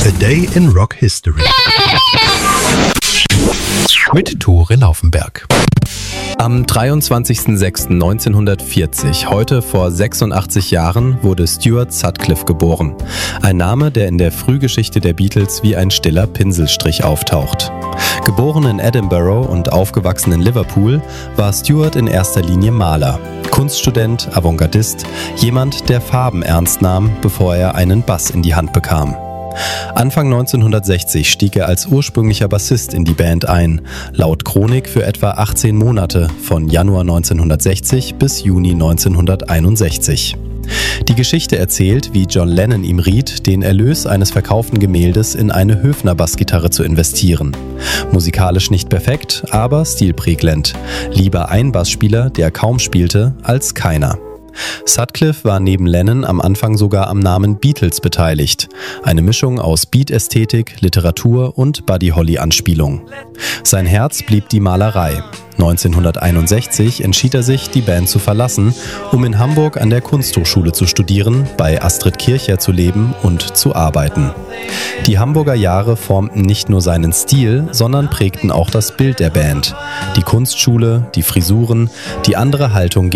A Day in Rock History mit Tore Laufenberg. Am 23.06.1940, heute vor 86 Jahren, wurde Stuart Sutcliffe geboren. Ein Name, der in der Frühgeschichte der Beatles wie ein stiller Pinselstrich auftaucht. Geboren in Edinburgh und aufgewachsen in Liverpool, war Stuart in erster Linie Maler. Kunststudent, Avantgardist, jemand, der Farben ernst nahm, bevor er einen Bass in die Hand bekam. Anfang 1960 stieg er als ursprünglicher Bassist in die Band ein, laut Chronik für etwa 18 Monate, von Januar 1960 bis Juni 1961. Die Geschichte erzählt, wie John Lennon ihm riet, den Erlös eines verkauften Gemäldes in eine Höfner-Bassgitarre zu investieren. Musikalisch nicht perfekt, aber stilprägend. Lieber ein Bassspieler, der kaum spielte, als keiner. Sutcliffe war neben Lennon am Anfang sogar am Namen Beatles beteiligt. Eine Mischung aus Beat-Ästhetik, Literatur und Buddy Holly-Anspielung. Sein Herz blieb die Malerei. 1961 entschied er sich, die Band zu verlassen, um in Hamburg an der Kunsthochschule zu studieren, bei Astrid Kirchherr zu leben und zu arbeiten. Die Hamburger Jahre formten nicht nur seinen Stil, sondern prägten auch das Bild der Band. Die Kunstschule, die Frisuren, die andere Haltung